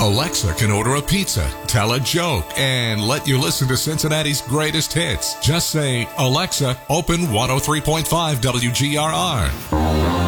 Alexa can order a pizza, tell a joke, and let you listen to Cincinnati's greatest hits. Just say, Alexa, open 103.5 WGRR.